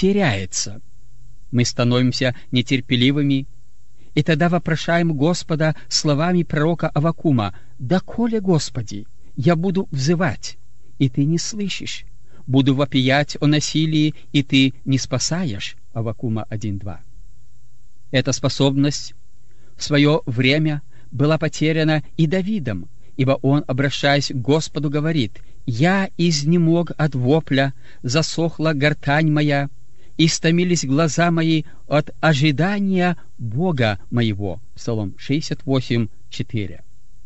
теряется. Мы становимся нетерпеливыми, и тогда вопрошаем Господа словами пророка Аввакума: «Доколе, Господи, я буду взывать, и Ты не слышишь? Буду вопиять о насилии, и Ты не спасаешь». Аввакума 1:2. Эта способность в свое время была потеряна и Давидом, ибо он, обращаясь к Господу, говорит: «Я изнемог от вопля, засохла гортань моя, истомились глаза мои от ожидания Бога моего». Псалом 68:4.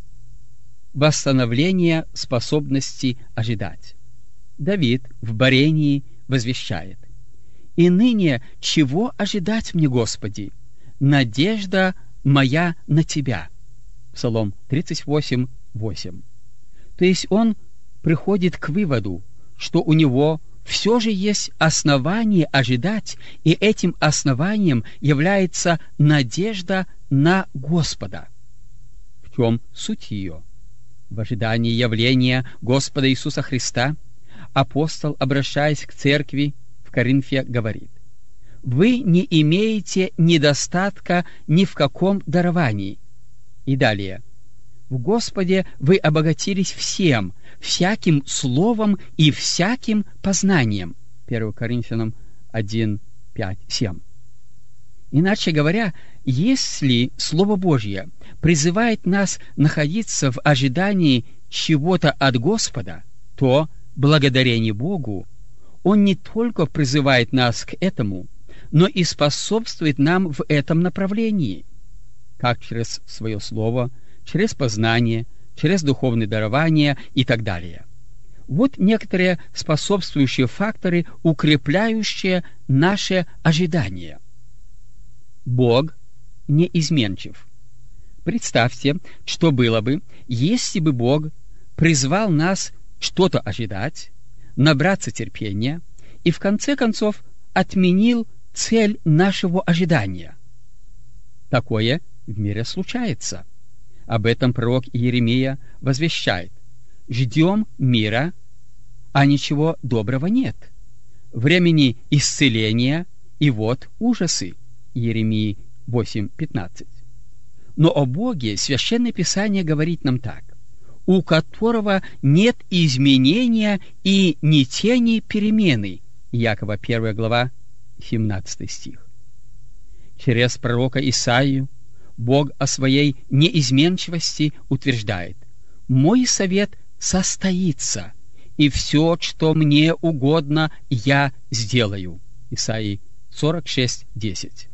Восстановление способности ожидать. Давид в борении возвещает: «И ныне чего ожидать мне, Господи? Надежда моя на Тебя». Псалом 38:8. То есть он приходит к выводу, что у него все же есть основание ожидать, и этим основанием является надежда на Господа. В чем суть ее? В ожидании явления Господа Иисуса Христа апостол, обращаясь к церкви в Коринфе, говорит: «Вы не имеете недостатка ни в каком даровании». И далее: «В Господе вы обогатились всем, всяким словом и всяким познанием». 1 Коринфянам 1, 5, 7. Иначе говоря, если Слово Божье призывает нас находиться в ожидании чего-то от Господа, то, благодарение Богу, Он не только призывает нас к этому, но и способствует нам в этом направлении, как через свое Слово, через познание, через духовные дарования и так далее. Вот некоторые способствующие факторы, укрепляющие наше ожидание. Бог неизменчив. Представьте, что было бы, если бы Бог призвал нас что-то ожидать, набраться терпения и в конце концов отменил цель нашего ожидания. Такое в мире случается. Об этом пророк Иеремия возвещает: «Ждем мира, а ничего доброго нет. Времени исцеления, и вот ужасы». Иеремии 8:15. Но о Боге Священное Писание говорит нам так: «У которого нет изменения и ни тени перемены». Иакова 1 глава 17 стих. Через пророка Исаию Бог о своей неизменчивости утверждает: «Мой совет состоится, и все, что мне угодно, я сделаю». Исаии 46:10.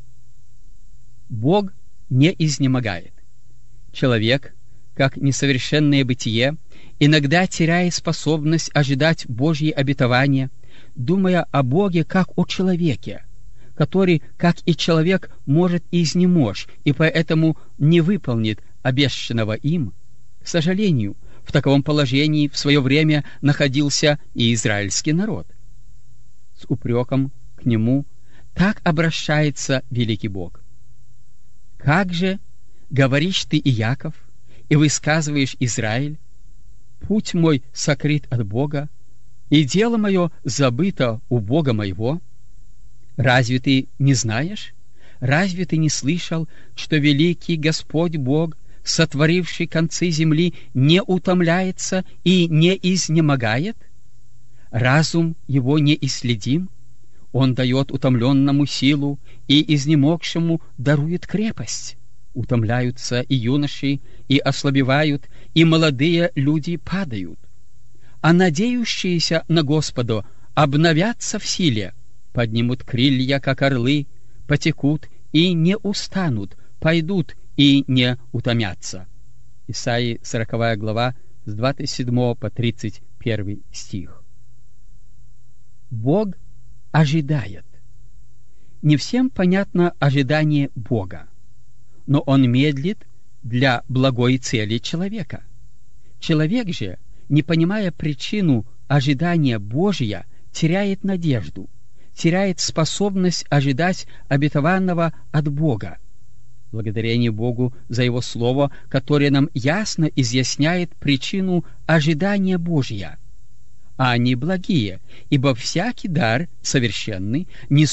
Бог не изнемогает. Человек, как несовершенное бытие, иногда теряет способность ожидать Божьи обетования, думая о Боге как о человеке, который, как и человек, может изнемочь и поэтому не выполнит обещанного им. К сожалению, в таковом положении в свое время находился и израильский народ. С упреком к нему так обращается великий Бог: «Как же, говоришь ты, Иаков, и высказываешь, Израиль, путь мой сокрыт от Бога, и дело мое забыто у Бога моего? Разве ты не знаешь? Разве ты не слышал, что великий Господь Бог, сотворивший концы земли, не утомляется и не изнемогает? Разум его не исследим? Он дает утомленному силу, и изнемогшему дарует крепость. Утомляются и юноши, и ослабевают, и молодые люди падают. А надеющиеся на Господа обновятся в силе, поднимут крылья, как орлы, потекут и не устанут, пойдут и не утомятся». Исаии 40 глава с 27 по 31 стих. Бог ожидает. Не всем понятно ожидание Бога, но Он медлит для благой цели человека. Человек же, не понимая причину ожидания Божия, теряет надежду, теряет способность ожидать обетованного от Бога. Благодарение Богу за Его Слово, которое нам ясно изъясняет причину ожидания Божия. А они благие, ибо всякий дар совершенный не